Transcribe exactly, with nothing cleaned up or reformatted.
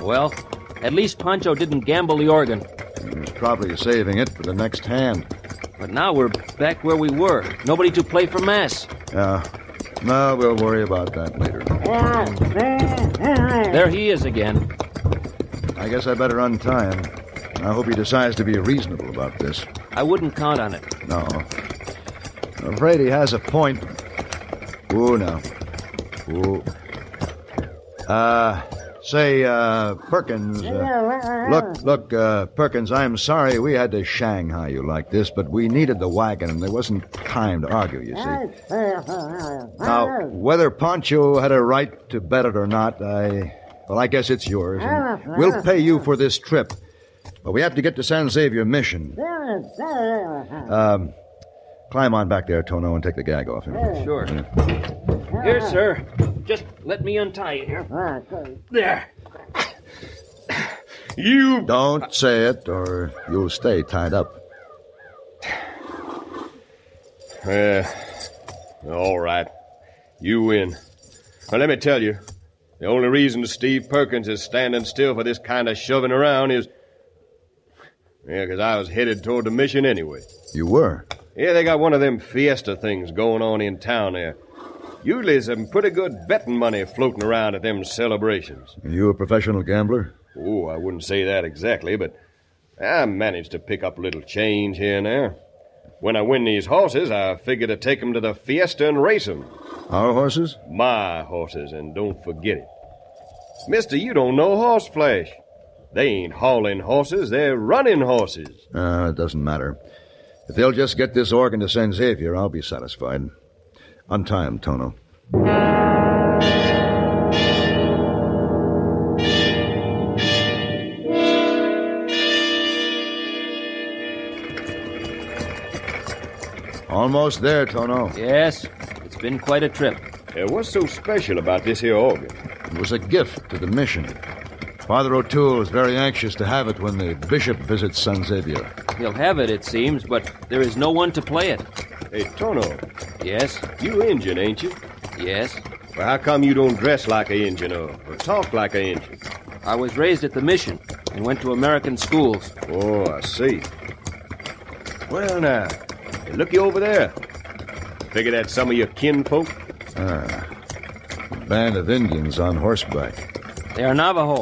Well, at least Pancho didn't gamble the organ. He was probably saving it for the next hand. But now we're back where we were. Nobody to play for Mass. Yeah. No, we'll worry about that later. There he is again. I guess I better untie him. I hope he decides to be reasonable about this. I wouldn't count on it. No. I'm afraid he has a point. Ooh, no. Ooh. Uh, say, uh, Perkins, uh, look, look, uh, Perkins, I'm sorry we had to Shanghai you like this, but we needed the wagon, and there wasn't time to argue, you see. Now, whether Pancho had a right to bet it or not, I, well, I guess it's yours, and we'll pay you for this trip. But we have to get to San Xavier Mission. Um, climb on back there, Tono, and take the gag off him. Sure. Yeah. Here, sir. Just let me untie you here. There. You... Don't say it, or you'll stay tied up. Uh, all right. You win. Now, let me tell you, the only reason Steve Perkins is standing still for this kind of shoving around is... Yeah, because I was headed toward the mission anyway. You were? Yeah, they got one of them fiesta things going on in town there. Usually there's some pretty good betting money floating around at them celebrations. Are you a professional gambler? Oh, I wouldn't say that exactly, but I managed to pick up a little change here and there. When I win these horses, I figure to take them to the fiesta and race them. Our horses? My horses, and don't forget it. Mister, you don't know horse flesh. They ain't hauling horses, they're running horses. Uh, it doesn't matter. If they'll just get this organ to San Xavier, I'll be satisfied. Untie him, Tono. Almost there, Tono. Yes, it's been quite a trip. Uh, what's so special about this here organ? It was a gift to the mission. Father O'Toole is very anxious to have it when the bishop visits San Xavier. He'll have it, it seems, but there is no one to play it. Hey, Tono. Yes? You Injun, ain't you? Yes. Well, how come you don't dress like a Injun or, or talk like a Injun? I was raised at the mission and went to American schools. Oh, I see. Well, now, hey, looky over there. Figure that's some of your kinfolk? Ah, a band of Indians on horseback. They are Navajo.